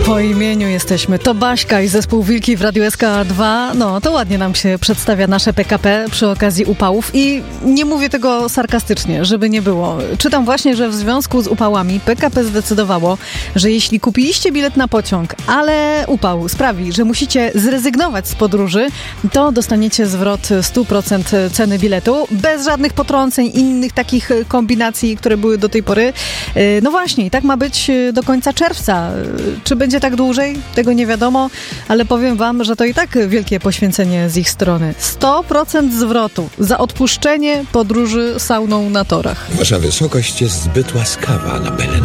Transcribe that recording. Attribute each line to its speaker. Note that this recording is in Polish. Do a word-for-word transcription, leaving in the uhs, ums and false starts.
Speaker 1: Po imieniu jesteśmy. To Baśka i zespół Wilki w Radiu S K dwa. No, to ładnie nam się przedstawia nasze P K P przy okazji upałów i nie mówię tego sarkastycznie, żeby nie było. Czytam właśnie, że w związku z upałami P K P zdecydowało, że jeśli kupiliście bilet na pociąg, ale upał sprawi, że musicie zrezygnować z podróży, to dostaniecie zwrot sto procent ceny biletu, bez żadnych potrąceń, innych takich kombinacji, które były do tej pory. No właśnie, i tak ma być do końca czerwca. Czy będzie tak dłużej? Tego nie wiadomo, ale powiem wam, że to i tak wielkie poświęcenie z ich strony. sto procent zwrotu za odpuszczenie podróży sauną na torach.
Speaker 2: Wasza wysokość jest zbyt łaskawa na Belen.